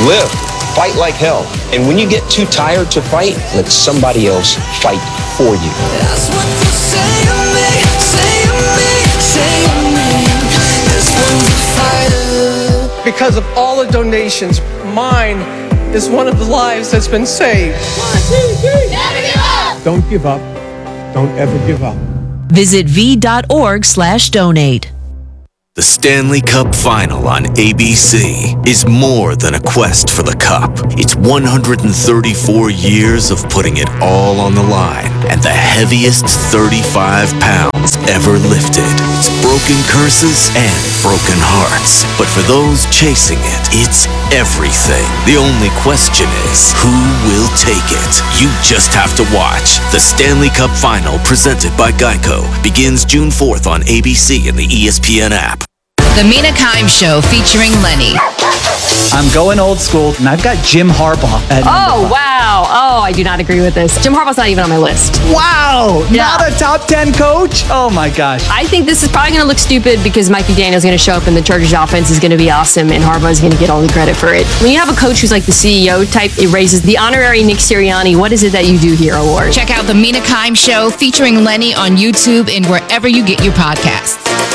Live. Fight like hell. And when you get too tired to fight, let somebody else fight for you. That's what you say to me, say to me, say to me. This one's a fighter. Because of all the donations, mine is one of the lives that's been saved. 1, 2, 3. Never give up. Don't give up. Don't ever give up. Visit v.org/donate. The Stanley Cup Final on ABC is more than a quest for the cup. It's 134 years of putting it all on the line and the heaviest 35 pounds ever lifted. It's broken curses and broken hearts. But for those chasing it, it's everything. The only question is, who will take it? You just have to watch. The Stanley Cup Final, presented by Geico, begins June 4th on ABC and the ESPN app. The Mina Kimes Show featuring Lenny. I'm going old school, and I've got Jim Harbaugh at Oh, wow. Oh, I do not agree with this. Jim Harbaugh's not even on my list. Wow! Yeah. Not a top 10 coach? Oh, my gosh. I think this is probably going to look stupid because Mike McDaniel's going to show up and the Chargers offense is going to be awesome and Harbaugh's going to get all the credit for it. When you have a coach who's like the CEO type, it raises the honorary Nick Sirianni, what is it that you do here award. Check out The Mina Kimes Show featuring Lenny on YouTube and wherever you get your podcasts.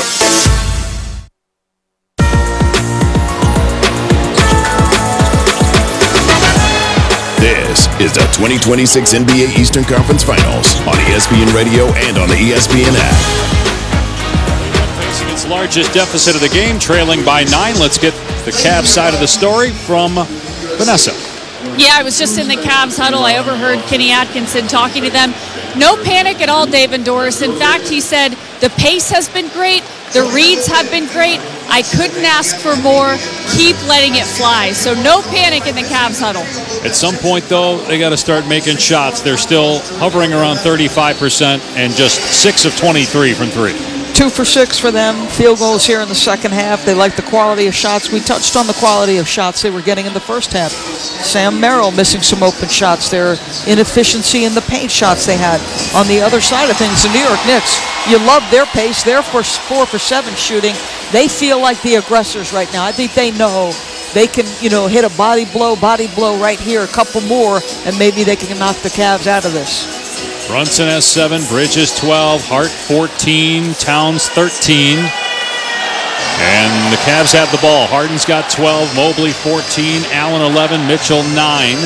This is the 2026 NBA Eastern Conference Finals on ESPN Radio and on the ESPN app. Facing its largest deficit of the game, trailing by 9. Let's get the Cavs side of the story from Vanessa. Yeah, I was just in the Cavs huddle. I overheard Kenny Atkinson talking to them. No panic at all, Dave and Doris. In fact, he said the pace has been great. The reads have been great. I couldn't ask for more. Keep letting it fly. So no panic in the Cavs huddle. At some point, though, they got to start making shots. They're still hovering around 35% and just 6 of 23 from 3. 2 for 6 for them. Field goals here in the second half. They like the quality of shots. We touched on the quality of shots they were getting in the first half. Sam Merrill missing some open shots. Their inefficiency in the paint shots they had. On the other side of things, the New York Knicks, you love their pace. They're 4 for 7 shooting. They feel like the aggressors right now. I think they know they can, hit a body blow right here, a couple more, and maybe they can knock the Cavs out of this. Brunson has 7, Bridges 12, Hart 14, Towns 13. And the Cavs have the ball. Harden's got 12, Mobley 14, Allen 11, Mitchell 9.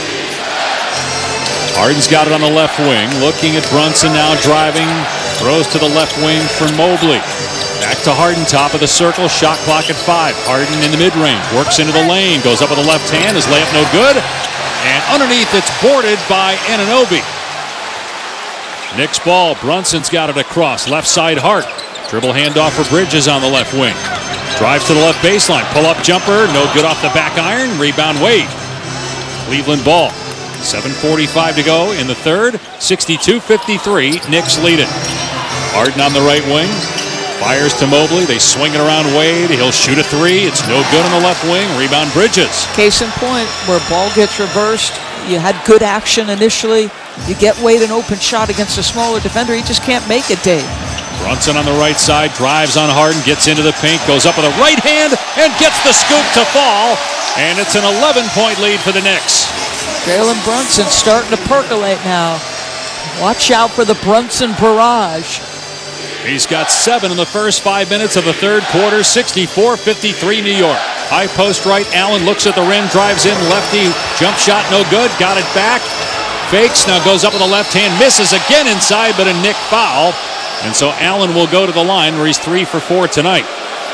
Harden's got it on the left wing. Looking at Brunson now driving. Throws to the left wing for Mobley. Back to Harden, top of the circle. Shot clock at 5. Harden in the mid-range. Works into the lane. Goes up with the left hand. His layup no good. And underneath it's boarded by Anunoby. Knicks ball. Brunson's got it across. Left side Hart. Dribble handoff for Bridges on the left wing. Drives to the left baseline. Pull-up jumper. No good off the back iron. Rebound Wade. Cleveland ball. 7:45 to go in the third. 62-53. Knicks lead it. Harden on the right wing. Fires to Mobley. They swing it around Wade. He'll shoot a 3. It's no good on the left wing. Rebound Bridges. Case in point, where ball gets reversed, you had good action initially. You get Wade an open shot against a smaller defender. He just can't make it, Dave. Brunson on the right side. Drives on Harden. Gets into the paint. Goes up with a right hand and gets the scoop to fall. And it's an 11-point lead for the Knicks. Jalen Brunson starting to percolate now. Watch out for the Brunson barrage. He's got 7 in the first 5 minutes of the third quarter. 64-53 New York. High post right. Allen looks at the rim. Drives in. Lefty. Jump shot no good. Got it back. Fakes. Now goes up with the left hand. Misses again inside, but a Knick foul. And so Allen will go to the line where he's 3 for 4 tonight.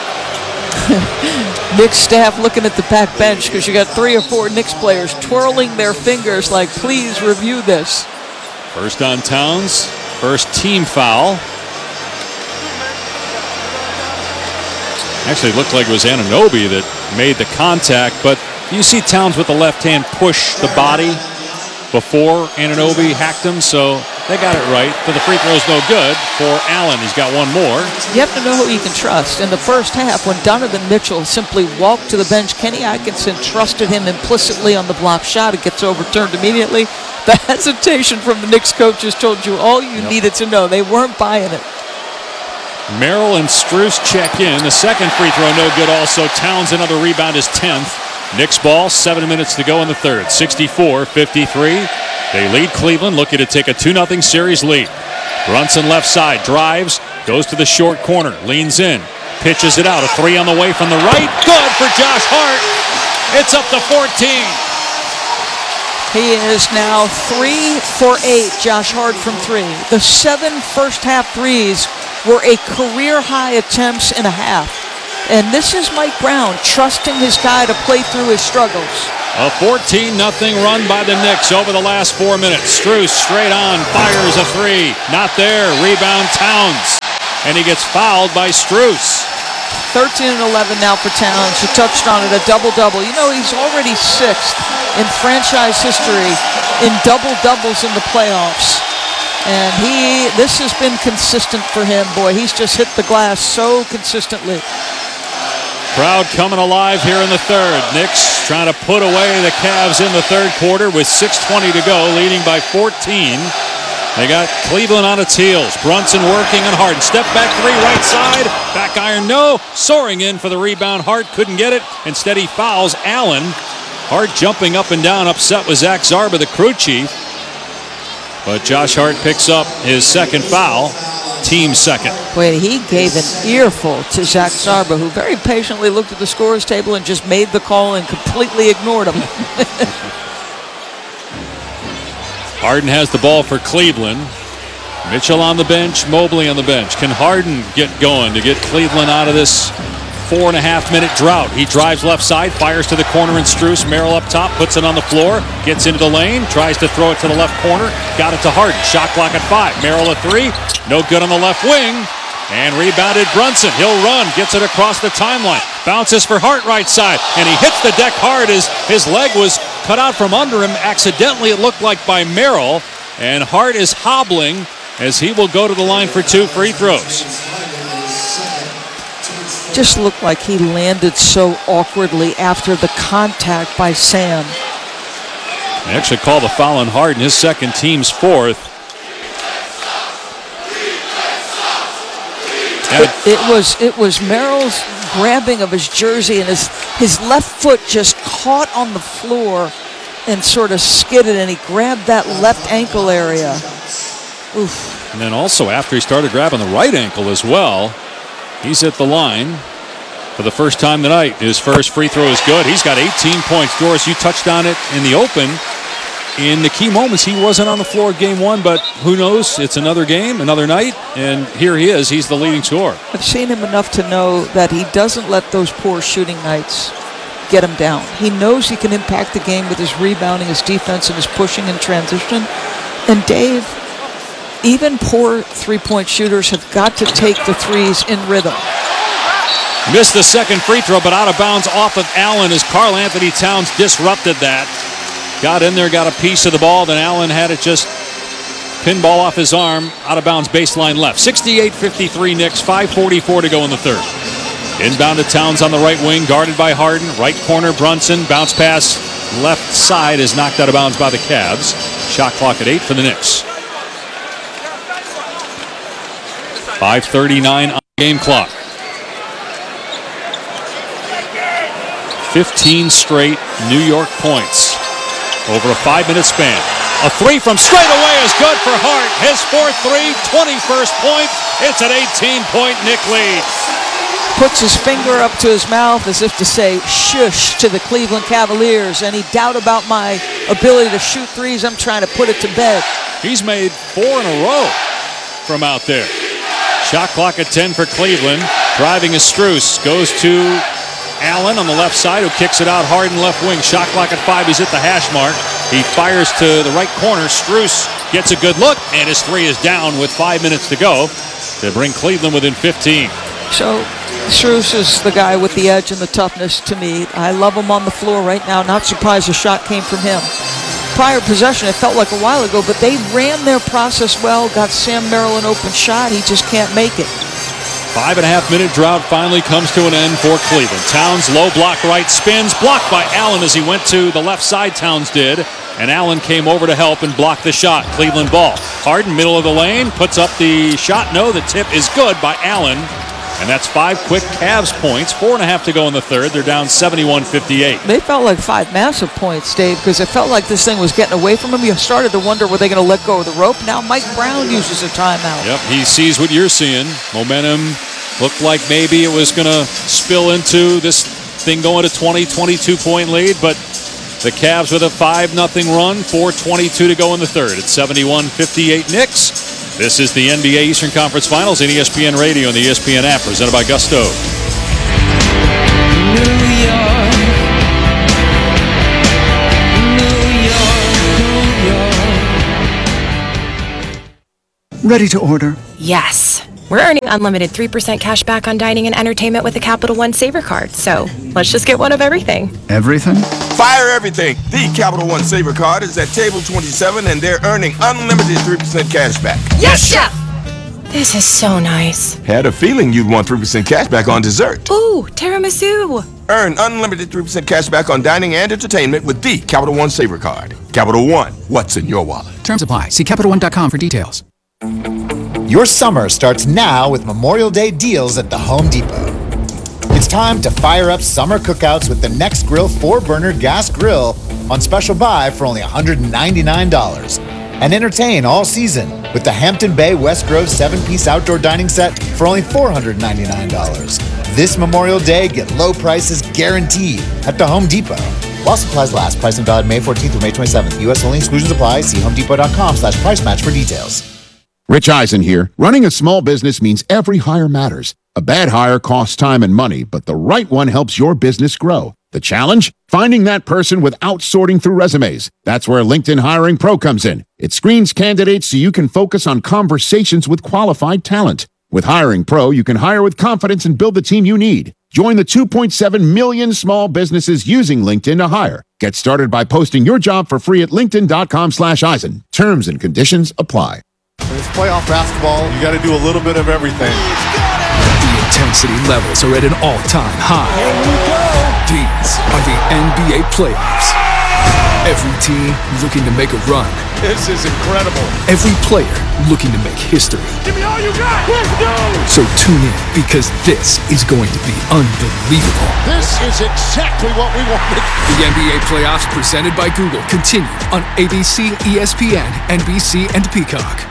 Knicks staff looking at the back bench because you got 3 or 4 Knicks players twirling their fingers like, please review this. First on Towns. First team foul. Actually, it looked like it was Anunoby that made the contact, but you see Towns with the left hand push the body before Anunoby hacked him, so they got it right. But the free throw's no good for Allen. He's got one more. You have to know who you can trust. In the first half, when Donovan Mitchell simply walked to the bench, Kenny Atkinson trusted him implicitly on the block shot. It gets overturned immediately. The hesitation from the Knicks coaches told you all you needed to know. They weren't buying it. Merrill and Strus check in. The second free throw no good also. Towns another rebound, his 10th. Knicks ball, 7 minutes to go in the third. 64-53. They lead Cleveland, looking to take a 2-0 series lead. Brunson left side, drives, goes to the short corner, leans in, pitches it out. A three on the way from the right. Good for Josh Hart. It's up to 14. He is now 3 for 8, Josh Hart from 3. The 7 first-half threes were a career-high attempts and a half. And this is Mike Brown trusting his guy to play through his struggles. A 14-0 run by the Knicks over the last 4 minutes. Strus straight on, fires a three. Not there. Rebound Towns. And he gets fouled by Strus. 13 and 11 now for Towns. You touched on it, a double-double. You know, he's already 6th in franchise history in double-doubles in the playoffs. And this has been consistent for him. Boy, he's just hit the glass so consistently. Crowd coming alive here in the third. Knicks trying to put away the Cavs in the third quarter with 6:20 to go, leading by 14. They got Cleveland on its heels. Brunson working on Harden. Step back three, right side. Back iron, no. Soaring in for the rebound. Hart couldn't get it. Instead, he fouls Allen. Hart jumping up and down, upset with Zach Zarba, the crew chief. But Josh Hart picks up his second foul. Team second. Wait, he gave an earful to Zach Zarba, who very patiently looked at the scorer's table and just made the call and completely ignored him. Harden has the ball for Cleveland. Mitchell on the bench, Mobley on the bench. Can Harden get going to get Cleveland out of this 4.5-minute drought? He drives left side, fires to the corner, and Strus. Merrill up top, puts it on the floor, gets into the lane, tries to throw it to the left corner, got it to Harden. Shot clock at 5. Merrill a three, no good on the left wing, and rebounded Brunson. He'll run, gets it across the timeline, bounces for Hart right side, and he hits the deck hard as his leg was cut out from under him. Accidentally, it looked like by Merrill, and Hart is hobbling as he will go to the line for 2 free throws. Just looked like he landed so awkwardly after the contact by Sam. They actually call the foul on Harden, his second, team's 4th. It was Merrill's grabbing of his jersey, and his left foot just caught on the floor and sort of skidded, and he grabbed that left ankle area. Oof. And then also after he started grabbing the right ankle as well, he's at the line for the first time tonight. His first free throw is good. He's got 18 points. Doris, you touched on it in the open. In the key moments, he wasn't on the floor game 1, but who knows? It's another game, another night, and here he is. He's the leading scorer. I've seen him enough to know that he doesn't let those poor shooting nights get him down. He knows he can impact the game with his rebounding, his defense, and his pushing and transition. And Dave, even poor three-point shooters have got to take the threes in rhythm. Missed the second free throw, but out of bounds off of Allen as Karl Anthony Towns disrupted that. Got in there, got a piece of the ball, then Allen had it just pinball off his arm, out of bounds baseline left. 68-53 Knicks, 5:44 to go in the third. Inbound to Towns on the right wing, guarded by Harden. Right corner, Brunson, bounce pass left side is knocked out of bounds by the Cavs. Shot clock at 8 for the Knicks. 5:39 on the game clock. 15 straight New York points over a 5-minute span. A three from straight away is good for Hart. His 4th three, 21st point. It's an 18-point Knick lead. Puts his finger up to his mouth as if to say shush to the Cleveland Cavaliers. Any doubt about my ability to shoot threes? I'm trying to put it to bed. He's made 4 in a row from out there. Shot clock at 10 for Cleveland. Driving is Strus. Goes to Allen on the left side, who kicks it out. Harden left wing. Shot clock at 5. He's at the hash mark. He fires to the right corner. Strus gets a good look, and his three is down with 5 minutes to go to bring Cleveland within 15. So Strus is the guy with the edge and the toughness to me. I love him on the floor right now. Not surprised the shot came from him. Prior possession, it felt like a while ago, but they ran their process well, got Sam Merrill an open shot. He just can't make it. 5.5-minute drought finally comes to an end for Cleveland. Towns, low block right, spins, blocked by Allen as he went to the left side, Towns did. And Allen came over to help and blocked the shot. Cleveland ball. Harden, middle of the lane, puts up the shot. No, the tip is good by Allen. And that's 5 quick Cavs points. 4.5 to go in the third. They're down 71-58. They felt like 5 massive points, Dave, because it felt like this thing was getting away from him. You started to wonder, were they going to let go of the rope? Now Mike Brown uses a timeout. Yep, he sees what you're seeing. Momentum looked like maybe it was going to spill into this thing going to 20, 22-point lead, but the Cavs with a 5-0 run, 4:22 to go in the third. It's 71-58 Knicks. This is the NBA Eastern Conference Finals in ESPN Radio and the ESPN app, presented by Gusto. Ready to order? Yes. We're earning unlimited 3% cash back on dining and entertainment with the Capital One Saver Card. So let's just get one of everything. Everything? Fire everything. The Capital One Saver Card is at table 27 and they're earning unlimited 3% cash back. Yes, Chef! This is so nice. Had a feeling you'd want 3% cash back on dessert. Ooh, tiramisu. Earn unlimited 3% cash back on dining and entertainment with the Capital One Saver Card. Capital One, what's in your wallet? Terms apply. See CapitalOne.com for details. Your summer starts now with Memorial Day deals at the Home Depot. It's time to fire up summer cookouts with the Next Grill 4-burner gas grill on special buy for only $199. And entertain all season with the Hampton Bay West Grove 7-piece outdoor dining set for only $499. This Memorial Day, get low prices guaranteed at the Home Depot. While supplies last, pricing valid May 14th through May 27th. U.S. only, exclusions apply. See homedepot.com/price match for details. Rich Eisen here. Running a small business means every hire matters. A bad hire costs time and money, but the right one helps your business grow. The challenge? Finding that person without sorting through resumes. That's where LinkedIn Hiring Pro comes in. It screens candidates so you can focus on conversations with qualified talent. With Hiring Pro, you can hire with confidence and build the team you need. Join the 2.7 million small businesses using LinkedIn to hire. Get started by posting your job for free at linkedin.com/Eisen. Terms and conditions apply. It's playoff basketball. You got to do a little bit of everything. The intensity levels are at an all-time high. These are the NBA playoffs. Every team looking to make a run. This is incredible. Every player looking to make history. Give me all you got. Let's go. So tune in, because this is going to be unbelievable. This is exactly what we wanted. The NBA playoffs presented by Google continue on ABC, ESPN, NBC, and Peacock.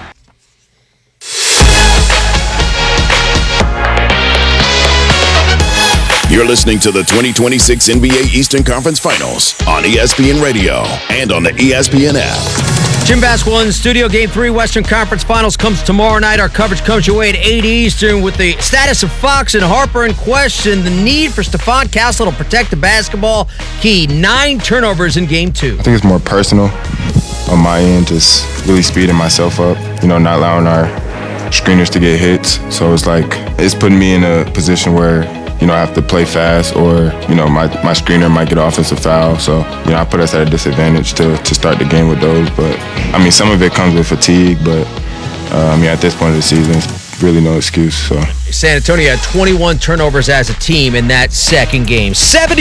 You're listening to the 2026 NBA Eastern Conference Finals on ESPN Radio and on the ESPN app. Jim Basketball in the studio. Game 3 Western Conference Finals comes tomorrow night. Our coverage comes your way at 8 Eastern with the status of Fox and Harper in question. The need for Stephon Castle to protect the basketball. Key 9 turnovers in Game 2. I think it's more personal on my end, just really speeding myself up, not allowing our screeners to get hits. So it's putting me in a position where I have to play fast, or, my screener might get offensive foul. So, I put us at a disadvantage to start the game with those. But, some of it comes with fatigue, but, at this point of the season, it's really no excuse. So San Antonio had 21 turnovers as a team in that second game.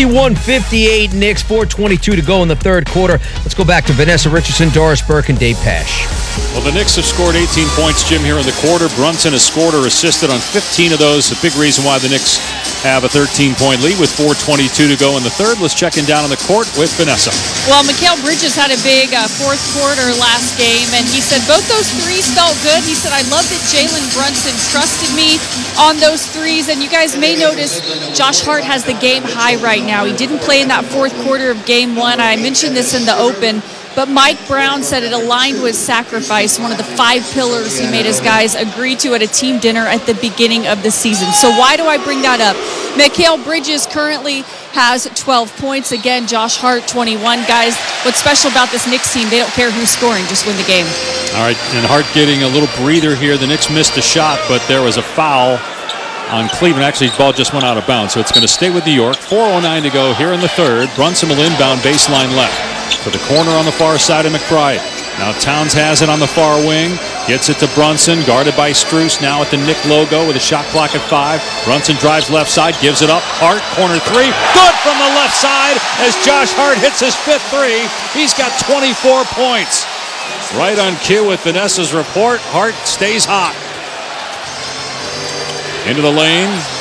71-58 Knicks, 4:22 to go in the third quarter. Let's go back to Vanessa Richardson, Doris Burke, and Dave Pasch. Well, the Knicks have scored 18 points, Jim, here in the quarter. Brunson has scored or assisted on 15 of those. A big reason why the Knicks have a 13-point lead with 4:22 to go in the third. Let's check in down on the court with Vanessa. Well, Mikal Bridges had a big fourth quarter last game, and he said both those threes felt good. He said, I love that Jalen Brunson trusted me on those threes, and you guys may notice Josh Hart has the game high right now. He didn't play in that fourth quarter of Game 1. I mentioned this in the open, but Mike Brown said it aligned with sacrifice, one of the 5 pillars he made his guys agree to at a team dinner at the beginning of the season. So why do I bring that up? Mikal Bridges currently has 12 points. Again, Josh Hart, 21. Guys, what's special about this Knicks team, they don't care who's scoring, just win the game. All right, and Hart getting a little breather here. The Knicks missed a shot, but there was a foul on Cleveland. Actually, the ball just went out of bounds, so it's going to stay with New York. 4:09 to go here in the third. Brunson will inbound baseline left to the corner on the far side of McBride. Now Towns has it on the far wing. Gets it to Brunson, guarded by Strus. Now at the Knick logo with a shot clock at 5. Brunson drives left side, gives it up. Hart, corner 3. Good from the left side as Josh Hart hits his 5th 3. He's got 24 points. Right on cue with Vanessa's report. Hart stays hot. Into the lane.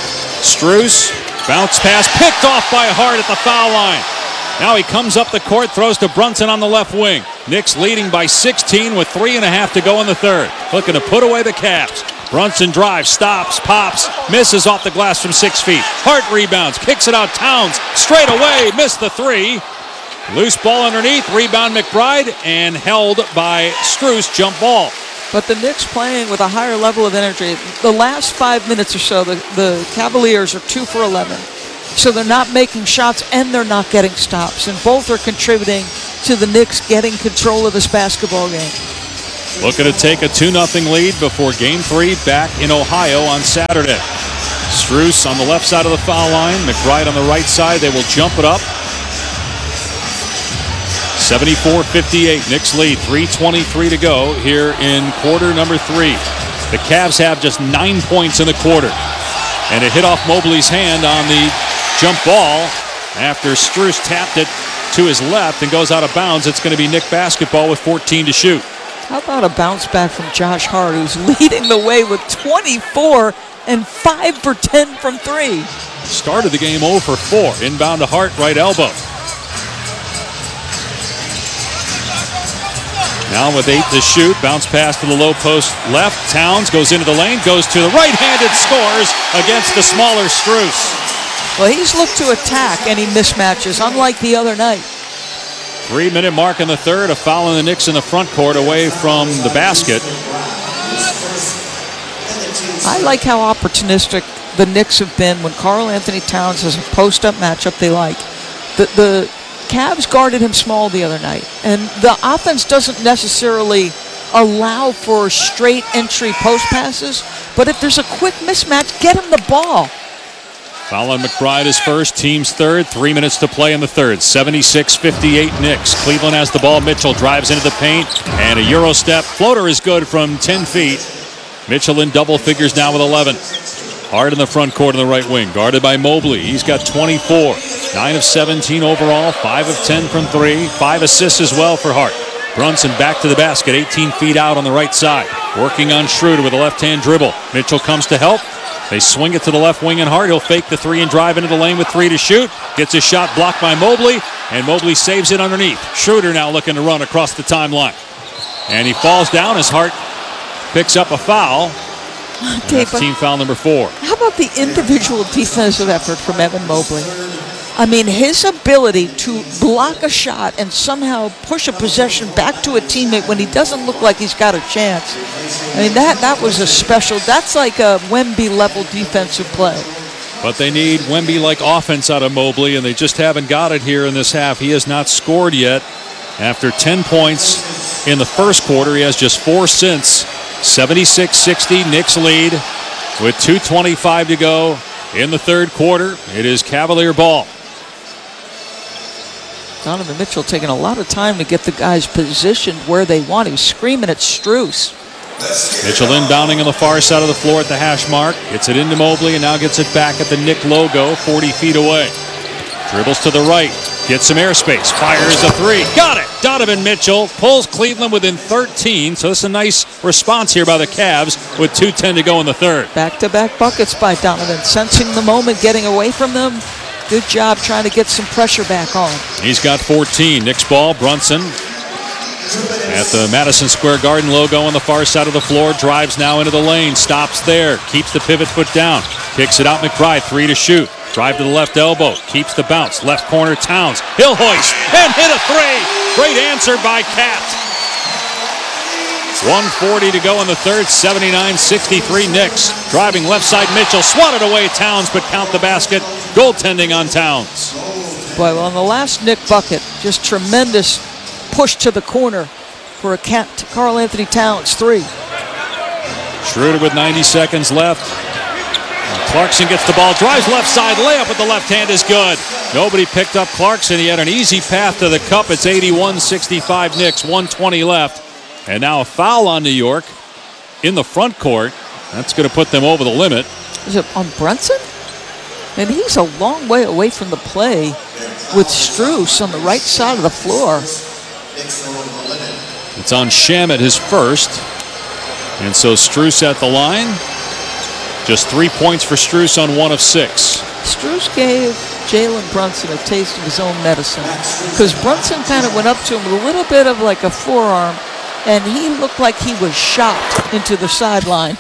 Strus, bounce pass, picked off by Hart at the foul line. Now he comes up the court, throws to Brunson on the left wing. Knicks leading by 16 with 3.5 to go in the third. Looking to put away the Cavs. Brunson drives, stops, pops, misses off the glass from 6 feet. Hart rebounds, kicks it out. Towns straight away, missed the three. Loose ball underneath, rebound McBride, and held by Strus, jump ball. But the Knicks playing with a higher level of energy. The last 5 minutes or so, the Cavaliers are 2 for 11. So they're not making shots and they're not getting stops. And both are contributing to the Knicks getting control of this basketball game. Looking to take a 2-0 lead before Game 3 back in Ohio on Saturday. Strus on the left side of the foul line. McBride on the right side. They will jump it up. 74-58. Knicks lead. 3:23 to go here in quarter number 3. The Cavs have just 9 points in the quarter. And it hit off Mobley's hand on the jump ball after Strus tapped it to his left and goes out of bounds. It's going to be Knick basketball with 14 to shoot. How about a bounce back from Josh Hart, who's leading the way with 24 and 5 for 10 from 3. Started the game 0 for 4. Inbound to Hart, right elbow. Now with 8 to shoot, bounce pass to the low post left. Towns goes into the lane, goes to the right-handed, scores against the smaller Strus. Well, he's looked to attack any mismatches, unlike the other night. 3-minute mark in the third, a foul on the Knicks in the front court away from the basket. I like how opportunistic the Knicks have been when Karl Anthony Towns has a post-up matchup they like. The Cavs guarded him small the other night, and the offense doesn't necessarily allow for straight entry post passes, but if there's a quick mismatch, get him the ball. Foul on McBride is first, team's third. 3 minutes to play in the third. 76-58 Knicks. Cleveland has the ball. Mitchell drives into the paint, and a Euro step. Floater is good from 10 feet. Mitchell in double figures now with 11. Hart in the front court in the right wing, guarded by Mobley. He's got 24. 9 of 17 overall, 5 of 10 from 3. 5 assists as well for Hart. Brunson back to the basket, 18 feet out on the right side. Working on Schroeder with a left-hand dribble. Mitchell comes to help. They swing it to the left wing and Hart. He'll fake the 3 and drive into the lane with 3 to shoot. Gets his shot blocked by Mobley, and Mobley saves it underneath. Schroeder now looking to run across the timeline. And he falls down as Hart picks up a foul. Dave, That's team foul number 4. How about the individual defensive effort from Evan Mobley? I mean, his ability to block a shot and somehow push a possession back to a teammate when he doesn't look like he's got a chance. I mean, that was a special, that's like a Wemby-level defensive play. But they need Wemby-like offense out of Mobley, and they just haven't got it here in this half. He has not scored yet. After 10 points in the first quarter, he has just 4 since. 76-60, Knicks lead with 2:25 to go in the third quarter. It is Cavalier ball. Donovan Mitchell taking a lot of time to get the guys positioned where they want. He was screaming at Strus. Mitchell inbounding on the far side of the floor at the hash mark. Gets it into Mobley and now gets it back at the Knick logo, 40 feet away. Dribbles to the right. Gets some airspace. Fires a 3. Got it! Donovan Mitchell pulls Cleveland within 13. So this is a nice response here by the Cavs with 2:10 to go in the third. Back-to-back buckets by Donovan. Sensing the moment, getting away from them. Good job trying to get some pressure back on. He's got 14. Knicks ball. Brunson at the Madison Square Garden logo on the far side of the floor. Drives now into the lane. Stops there. Keeps the pivot foot down. Kicks it out. McBride. 3 to shoot. Drive to the left elbow. Keeps the bounce. Left corner Towns. He'll hoist and hit a 3. Great answer by Cat. 1:40 to go in the third. 79-63 Knicks. Driving left side Mitchell. Swatted away Towns, but count the basket. Goaltending on Towns. Boy, well, on the last Knick bucket, just tremendous push to the corner for a Karl Anthony Towns 3. Schroeder with 90 seconds left. Clarkson gets the ball, drives left side, layup with the left hand is good. Nobody picked up Clarkson. He had an easy path to the cup. It's 81-65 Knicks, 1:20 left. And now a foul on New York in the front court. That's going to put them over the limit. Is it on Brunson? And he's a long way away from the play with Strus on the right side of the floor. It's on Shamet, his first. And so Strus at the line. Just 3 points for Strus on 1 of 6. Strus gave Jalen Brunson a taste of his own medicine, because Brunson kind of went up to him with a little bit of like a forearm, and he looked like he was shot into the sideline.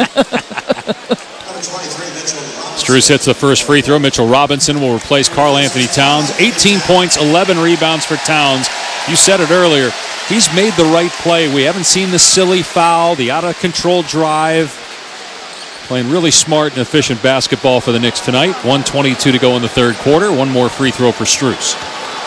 Strus hits the first free throw. Mitchell Robinson will replace Karl Anthony Towns. 18 points, 11 rebounds for Towns. You said it earlier. He's made the right play. We haven't seen the silly foul, the out-of-control drive. Playing really smart and efficient basketball for the Knicks tonight. 1:22 to go in the third quarter. One more free throw for Strus.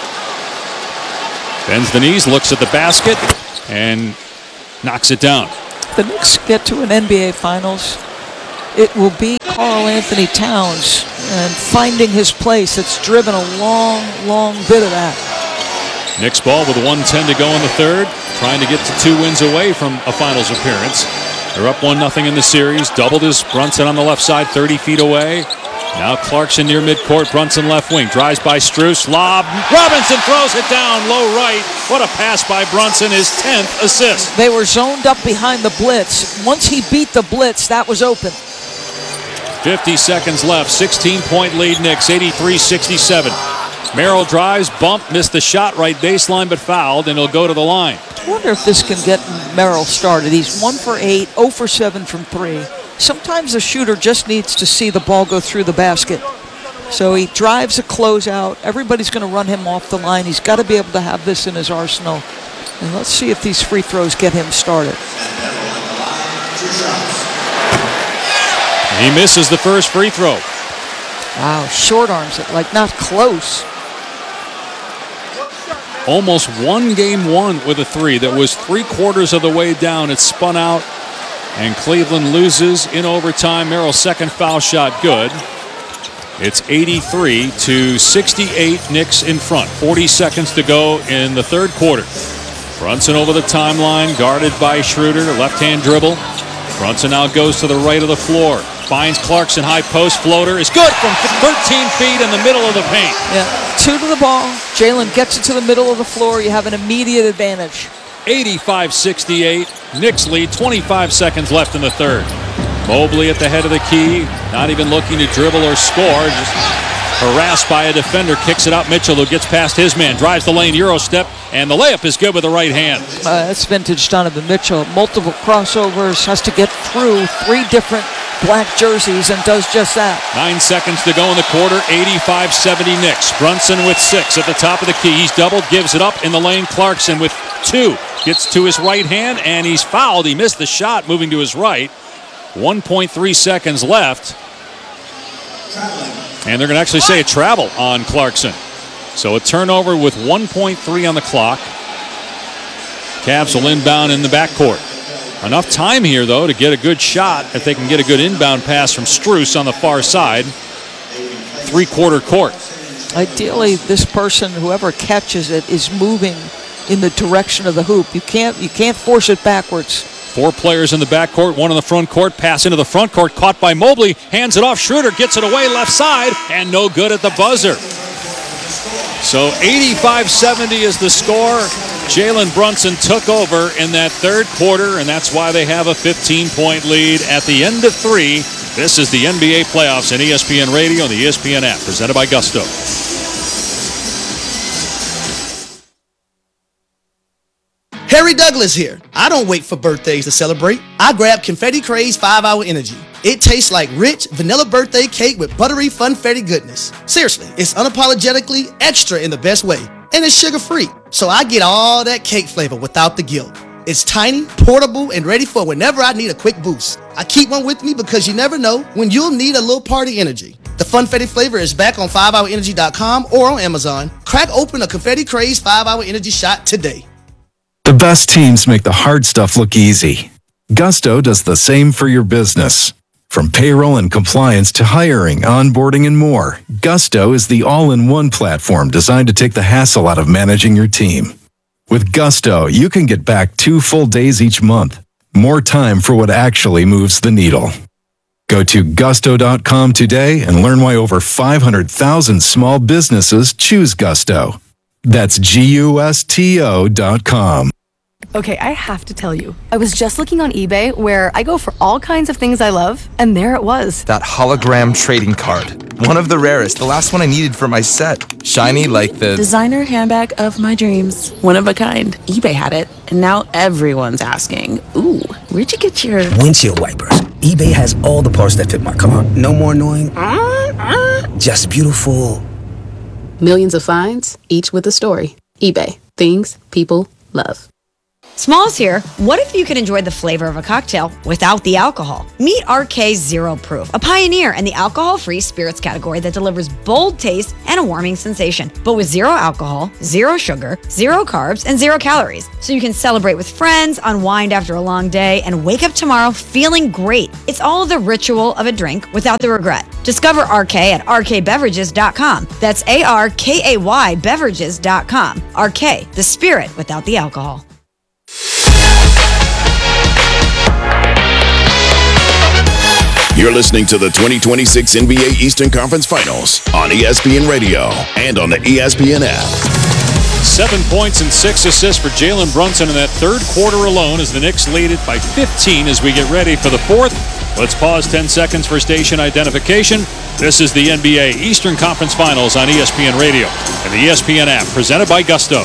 Bends the knees, looks at the basket, and knocks it down. The Knicks get to an NBA Finals. It will be Karl Anthony Towns and finding his place. It's driven a long, long bit of that. Knicks ball with 1:10 to go in the third. Trying to get to 2 wins away from a finals appearance. They're up 1-0 in the series. Doubled is Brunson on the left side, 30 feet away. Now Clarkson near midcourt. Brunson left wing. Drives by Strus. Lob. Robinson throws it down low right. What a pass by Brunson. His 10th assist. They were zoned up behind the blitz. Once he beat the blitz, that was open. 50 seconds left. 16-point lead Knicks. 83-67. Merrill drives. Bump. Missed the shot right baseline but fouled, and he'll go to the line. I wonder if this can get Merrill started. He's 1 for 8, 0 for 7 from 3. Sometimes the shooter just needs to see the ball go through the basket. So he drives a closeout. Everybody's going to run him off the line. He's got to be able to have this in his arsenal. And let's see if these free throws get him started. He misses the first free throw. Wow, short arms it, like not close. Almost won game 1 with a 3 that was 3/4 of the way down. It spun out, and Cleveland loses in overtime. Merrill's second foul shot good. It's 83-68. Knicks in front. 40 seconds to go in the third quarter. Brunson over the timeline, guarded by Schroeder. Left-hand dribble. Brunson now goes to the right of the floor. Finds Clarkson, high post floater is good from 13 feet in the middle of the paint. Yeah, 2 to the ball. Jalen gets it to the middle of the floor. You have an immediate advantage. 85-68. Knicks lead. 25 seconds left in the third. Mobley at the head of the key. Not even looking to dribble or score. Just harassed by a defender. Kicks it out. Mitchell, who gets past his man. Drives the lane. Euro step. And the layup is good with the right hand. That's vintage Donovan Mitchell. Multiple crossovers. Has to get through 3 different black jerseys and does just that. 9 seconds to go in the quarter. 85-70 Knicks. Brunson with 6 at the top of the key. He's doubled, gives it up in the lane. Clarkson with 2. Gets to his right hand, and he's fouled. He missed the shot moving to his right. 1.3 seconds left. And they're going to actually say a travel on Clarkson. So a turnover with 1.3 on the clock. Cavs will inbound in the backcourt. Enough time here, though, to get a good shot if they can get a good inbound pass from Strus on the far side. 3/4 court. Ideally, this person, whoever catches it, is moving in the direction of the hoop. You can't force it backwards. 4 players in the backcourt, 1 in the front court. Pass into the front court, caught by Mobley. Hands it off. Schroeder gets it away left side, and no good at the buzzer. So 85-70 is the score. Jalen Brunson took over in that third quarter, and that's why they have a 15-point lead at the end of 3. This is the NBA playoffs on ESPN Radio and the ESPN app, presented by Gusto. Harry Douglas here. I don't wait for birthdays to celebrate. I grab Confetti Craze 5-Hour Energy. It tastes like rich vanilla birthday cake with buttery funfetti goodness. Seriously, it's unapologetically extra in the best way. And it's sugar-free, so I get all that cake flavor without the guilt. It's tiny, portable, and ready for whenever I need a quick boost. I keep one with me because you never know when you'll need a little party energy. The funfetti flavor is back on 5hourenergy.com or on Amazon. Crack open a Confetti Craze 5-Hour Energy shot today. The best teams make the hard stuff look easy. Gusto does the same for your business. From payroll and compliance to hiring, onboarding, and more, Gusto is the all-in-one platform designed to take the hassle out of managing your team. With Gusto, you can get back 2 full days each month. More time for what actually moves the needle. Go to gusto.com today and learn why over 500,000 small businesses choose Gusto. That's GUSTO.com. Okay, I have to tell you, I was just looking on eBay where I go for all kinds of things I love, and there it was. That hologram trading card. One of the rarest, the last one I needed for my set. Shiny like the designer handbag of my dreams. One of a kind. eBay had it, and now everyone's asking, ooh, where'd you get your windshield wipers? eBay has all the parts that fit my car. No more annoying, just beautiful. Millions of finds, each with a story. eBay. Things people love. Smalls here. What if you could enjoy the flavor of a cocktail without the alcohol? Meet RK Zero Proof, a pioneer in the alcohol-free spirits category that delivers bold taste and a warming sensation, but with zero alcohol, zero sugar, zero carbs, and 0 calories. So you can celebrate with friends, unwind after a long day, and wake up tomorrow feeling great. It's all the ritual of a drink without the regret. Discover RK at rkbeverages.com. That's ARKAY beverages.com. RK, the spirit without the alcohol. You're listening to the 2026 NBA Eastern Conference Finals on ESPN Radio and on the ESPN app. 7 points and 6 assists for Jalen Brunson in that third quarter alone as the Knicks lead it by 15 as we get ready for the fourth. Let's pause 10 seconds for station identification. This is the NBA Eastern Conference Finals on ESPN Radio and the ESPN app, presented by Gusto.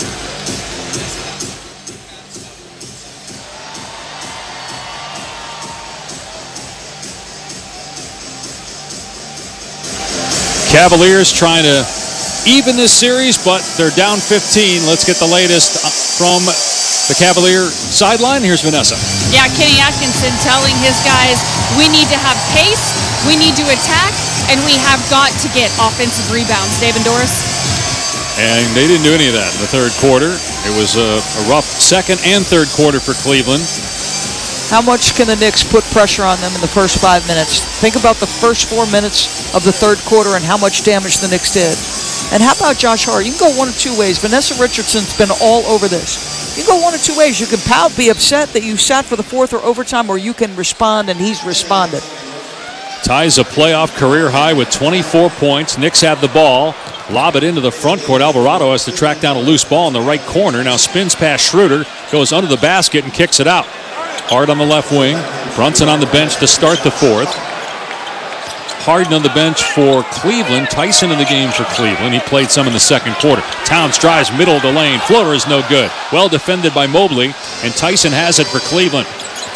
Cavaliers trying to even this series, but they're down 15. Let's get the latest from the Cavalier sideline. Here's Vanessa. Yeah, Kenny Atkinson telling his guys, we need to have pace, we need to attack, and we have got to get offensive rebounds. Dave and Doris? And they didn't do any of that in the third quarter. It was a rough second and third quarter for Cleveland. How much can the Knicks put pressure on them in the first 5 minutes? Think about the first 4 minutes of the third quarter and how much damage the Knicks did. And how about Josh Hart? You can go one of two ways. Vanessa Richardson's been all over this. You can go one of two ways. You can pout, be upset that you sat for the fourth or overtime, or you can respond, and he's responded. Ties a playoff career high with 24 points. Knicks have the ball. Lob it into the front court. Alvarado has to track down a loose ball in the right corner. Now spins past Schroeder, goes under the basket and kicks it out. Hart on the left wing. Brunson on the bench to start the fourth. Harden on the bench for Cleveland. Tyson in the game for Cleveland. He played some in the second quarter. Towns drives middle of the lane. Floater is no good. Well defended by Mobley, and Tyson has it for Cleveland.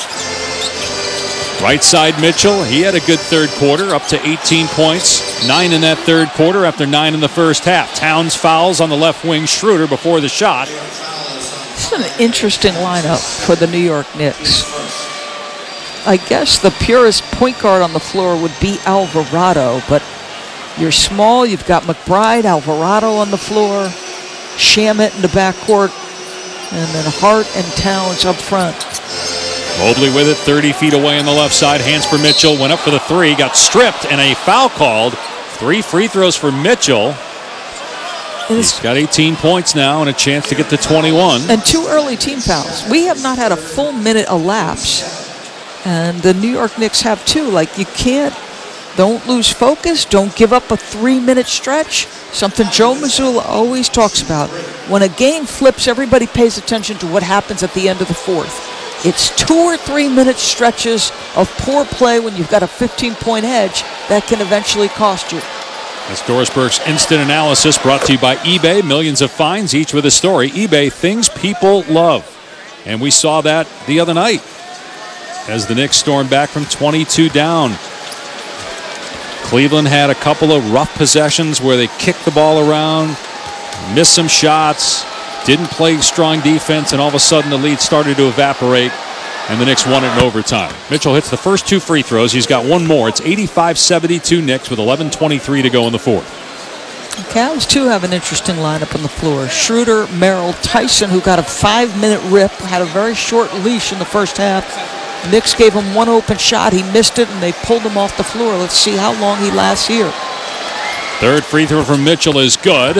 Right side Mitchell. He had a good third quarter, up to 18 points. 9 in that third quarter after 9 in the first half. Towns fouls on the left wing. Schroeder before the shot. This is an interesting lineup for the New York Knicks. I guess the purest point guard on the floor would be Alvarado, but you're small. You've got McBride, Alvarado on the floor, Shamet in the backcourt, and then Hart and Towns up front. Mobley with it, 30 feet away on the left side. Hands for Mitchell, went up for the three, got stripped, and a foul called. 3 free throws for Mitchell. He's got 18 points now and a chance to get to 21. And 2 early team fouls. We have not had a full minute elapse, and the New York Knicks have 2. Like, you don't lose focus, don't give up a 3-minute stretch. Something Joe Mazzulla always talks about. When a game flips, everybody pays attention to what happens at the end of the fourth. It's 2 or 3 minute stretches of poor play when you've got a 15-point edge that can eventually cost you. That's Doris Burke's Instant Analysis, brought to you by eBay. Millions of finds, each with a story. eBay, things people love. And we saw that the other night as the Knicks stormed back from 22 down. Cleveland had a couple of rough possessions where they kicked the ball around, missed some shots, didn't play strong defense, and all of a sudden the lead started to evaporate, and the Knicks won it in overtime. Mitchell hits the first 2 free throws. He's got one more. It's 85-72 Knicks with 11:23 to go in the fourth. The Cavs, too, have an interesting lineup on the floor. Schroeder, Merrill, Tyson, who got a 5-minute rip, had a very short leash in the first half. Knicks gave him one open shot. He missed it, and they pulled him off the floor. Let's see how long he lasts here. Third free throw from Mitchell is good.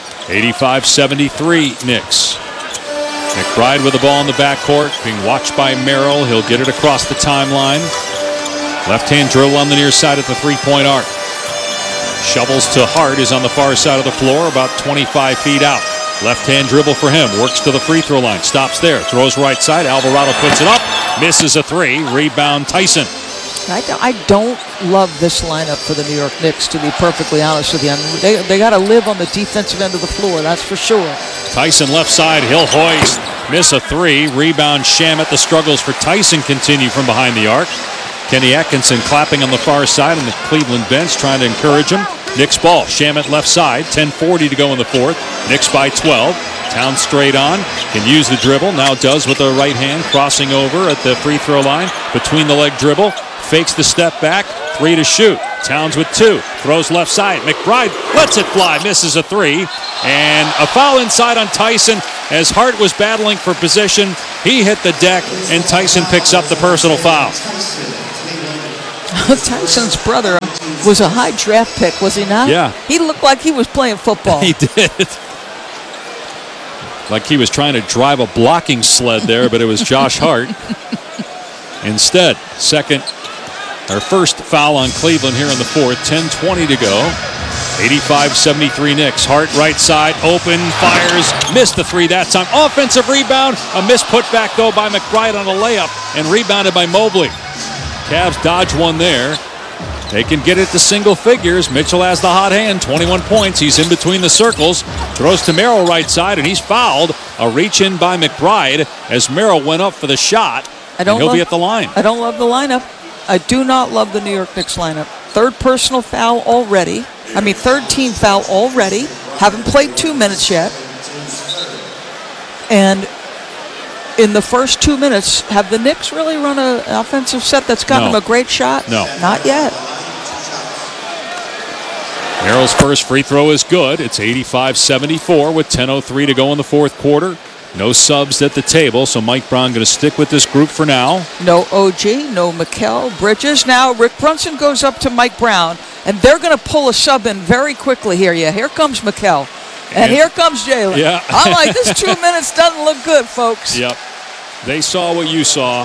85-73 Knicks. McBride with the ball in the backcourt, being watched by Merrill. He'll get it across the timeline. Left-hand dribble on the near side at the three-point arc. Shovels to Hart, is on the far side of the floor, about 25 feet out. Left-hand dribble for him. Works to the free throw line. Stops there. Throws right side. Alvarado puts it up. Misses a three. Rebound Tyson. I don't love this lineup for the New York Knicks, to be perfectly honest with you. I mean, they got to live on the defensive end of the floor, that's for sure. Tyson left side, he'll hoist. Miss a three. Rebound Shamet. The struggles for Tyson continue from behind the arc. Kenny Atkinson clapping on the far side on the Cleveland bench, trying to encourage him. Knicks ball. Shamet left side. 10:40 to go in the fourth. Knicks by 12. Towns straight on. Can use the dribble. Now does with the right hand. Crossing over at the free throw line. Between the leg dribble. Fakes the step back. Three to shoot. Towns with two. Throws left side. McBride lets it fly. Misses a three. And a foul inside on Tyson as Hart was battling for position. He hit the deck, and Tyson picks up the personal foul. Tyson's brother was a high draft pick, was he not? Yeah. He looked like he was playing football. He did. Like he was trying to drive a blocking sled there, but it was Josh Hart. Instead, first foul on Cleveland here in the fourth. 10:20 to go. 85-73 Knicks. Hart right side, open, fires, missed the three that time. Offensive rebound, a missed putback though by McBride on a layup, and rebounded by Mobley. Cavs dodge one there. They can get it to single figures. Mitchell has the hot hand, 21 points. He's in between the circles. Throws to Merrill right side, and he's fouled. A reach in by McBride as Merrill went up for the shot. He'll be at the line. I don't love the lineup. I do not love the New York Knicks lineup. Third personal foul already. Third team foul already. Haven't played 2 minutes yet. And in the first 2 minutes, have the Knicks really run an offensive set that's gotten them a great shot? No. Not yet. Merrill's first free throw is good. It's 85-74 with 10:03 to go in the fourth quarter. No subs at the table, so Mike Brown going to stick with this group for now. No OG, no Mikal Bridges. Now Rick Brunson goes up to Mike Brown, and they're going to pull a sub in very quickly here. Yeah, here comes Mikal, and here comes Jalen. Yeah. I'm like, this 2 minutes doesn't look good, folks. Yep. They saw what you saw.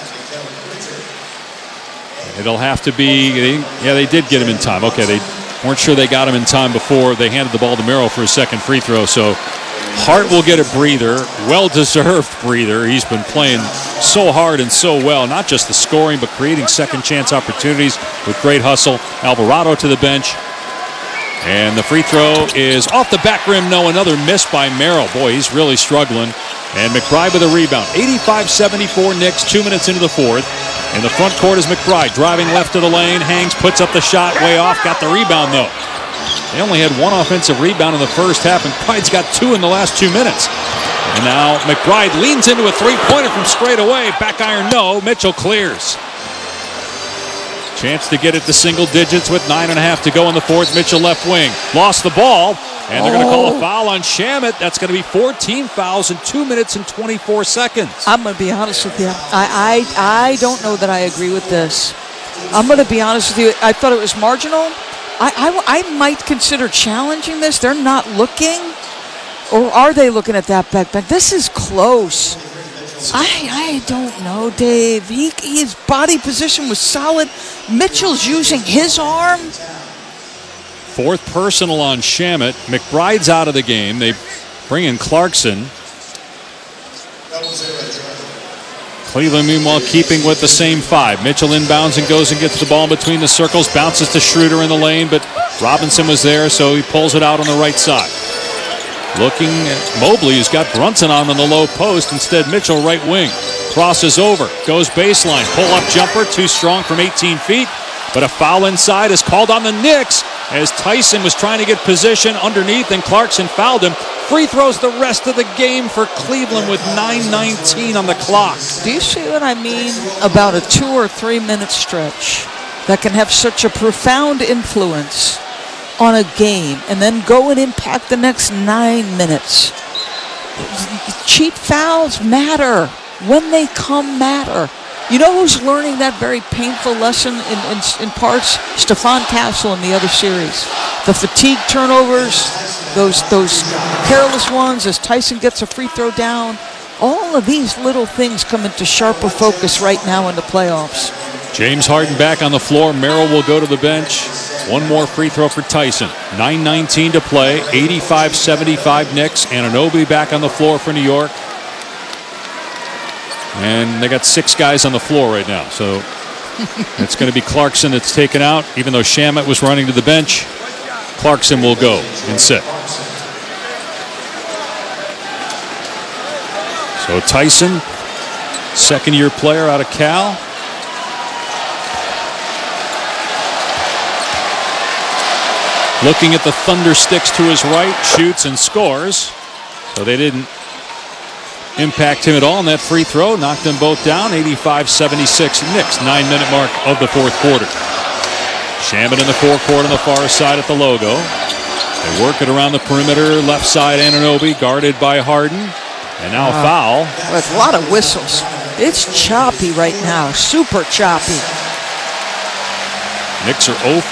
It'll have to be, they did get him in time. Okay, they weren't sure they got him in time before they handed the ball to Merrill for his second free throw, so Hart will get a breather, well-deserved breather. He's been playing so hard and so well, not just the scoring, but creating second-chance opportunities with great hustle. Alvarado to the bench. And the free throw is off the back rim. No, another miss by Merrill. Boy, he's really struggling. And McBride with a rebound. 85-74 Knicks, 2 minutes into the fourth. In the front court is McBride, driving left of the lane. Hangs, puts up the shot, way off. Got the rebound, though. They only had one offensive rebound in the first half, and McBride's got two in the last 2 minutes. And now McBride leans into a three-pointer from straight away. Back iron, no. Mitchell clears. Chance to get it to single digits with 9.5 to go in the fourth. Mitchell left wing. Lost the ball, and they're going to call a foul on Shamet. That's going to be 14 fouls in 2 minutes and 24 seconds. I'm going to be honest with you. I don't know that I agree with this. I'm going to be honest with you. I thought it was marginal. I might consider challenging this. They're not looking. Or are they looking at that back? This is close. I don't know, Dave. His body position was solid. Mitchell's using his arm. Fourth personal on Shamet. McBride's out of the game. They bring in Clarkson. Cleveland, meanwhile, keeping with the same five. Mitchell inbounds and goes and gets the ball between the circles. Bounces to Schroeder in the lane, but Robinson was there, so he pulls it out on the right side. Looking at Mobley, who's got Brunson on the low post. Instead, Mitchell right wing. Crosses over. Goes baseline. Pull-up jumper. Too strong from 18 feet. But a foul inside is called on the Knicks as Tyson was trying to get position underneath, and Clarkson fouled him. Free throws the rest of the game for Cleveland with 9:19 on the clock. Do you see what I mean about a 2 or 3 minute stretch that can have such a profound influence on a game and then go and impact the next 9 minutes? Cheap fouls matter. When they come, matter. You know who's learning that very painful lesson in parts? Stephon Castle in the other series. The fatigue turnovers, those careless ones as Tyson gets a free throw down. All of these little things come into sharper focus right now in the playoffs. James Harden back on the floor. Merrill will go to the bench. One more free throw for Tyson. 9:19 to play. 85-75 Knicks. Anunoby back on the floor for New York. And they got 6 guys on the floor right now. So it's going to be Clarkson that's taken out. Even though Shamet was running to the bench, Clarkson will go and sit. So Tyson, second-year player out of Cal. Looking at the Thunder sticks to his right, shoots and scores. So they didn't impact him at all in that free throw. Knocked them both down, 85-76 Knicks. 9-minute mark of the fourth quarter. Shamet in the forecourt on the far side at the logo. They work it around the perimeter. Left side, Anunoby, guarded by Harden. And now a foul. With a lot of whistles. It's choppy right now. Super choppy. Knicks are 0 for